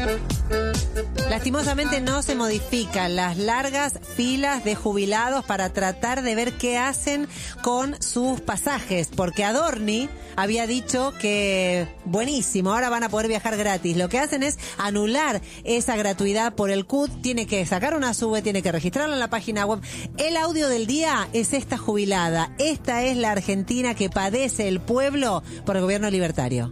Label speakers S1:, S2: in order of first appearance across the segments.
S1: Lastimosamente no se modifican las largas filas de jubilados para tratar de ver qué hacen con sus pasajes, porque Adorni había dicho que buenísimo, ahora van a poder viajar gratis. Lo que hacen es anular esa gratuidad por el CUT, tiene que sacar una SUBE, tiene que registrarla en la página web. El audio del día es esta jubilada. Esta es la Argentina que padece el pueblo por el gobierno libertario.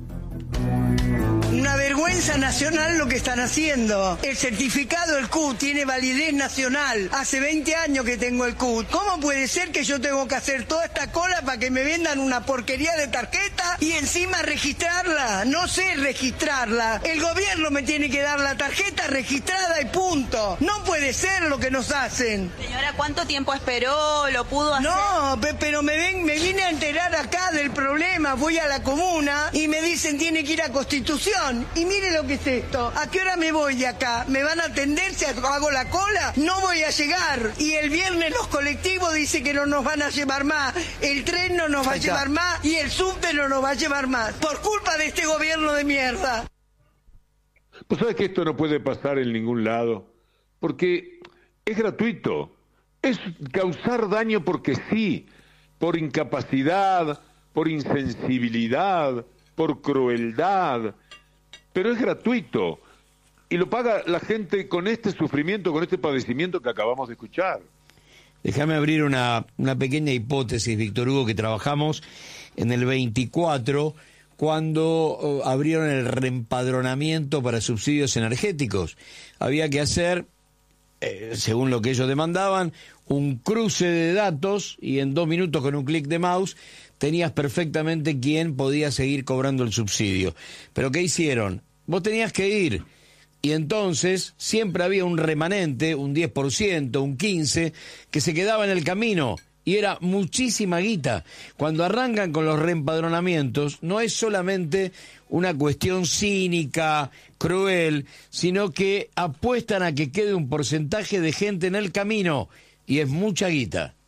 S2: Una vergüenza nacional lo que están haciendo. El certificado del CUT tiene validez nacional. Hace 20 años que tengo el CUT. ¿Cómo puede ser que yo tengo que hacer toda esta cola para que me vendan una porquería de tarjeta y encima registrarla? No sé registrarla. El gobierno me tiene que dar la tarjeta registrada y punto. No puede ser lo que nos hacen.
S3: Señora, ¿cuánto tiempo esperó? ¿Lo pudo hacer?
S2: No, pero me vine a enterar acá del problema. Voy a la comuna y me dicen tiene que ir a Constitución. Y mire lo que es esto. ¿A qué hora me voy de acá? ¿Me van a atender si hago la cola? No voy a llegar. Y el viernes los colectivos dicen que no nos van a llevar más. El tren no nos va a llevar más. Y el subte no nos va a llevar más. Por culpa de este gobierno de mierda.
S4: Pues sabes que esto no puede pasar en ningún lado. Porque es gratuito. Es causar daño porque sí. Por incapacidad, por insensibilidad, por crueldad. Pero es gratuito y lo paga la gente con este sufrimiento, con este padecimiento que acabamos de escuchar.
S5: Déjame abrir una pequeña hipótesis, Víctor Hugo, que trabajamos en el 24 cuando abrieron el reempadronamiento para subsidios energéticos. Había que hacer, según lo que ellos demandaban, un cruce de datos y en 2 minutos con un clic de mouse tenías perfectamente quién podía seguir cobrando el subsidio. Pero ¿qué hicieron? Vos tenías que ir y entonces siempre había un remanente, un 10%, un 15%, que se quedaba en el camino y era muchísima guita. Cuando arrancan con los reempadronamientos no es solamente una cuestión cínica, cruel, sino que apuestan a que quede un porcentaje de gente en el camino y es mucha guita.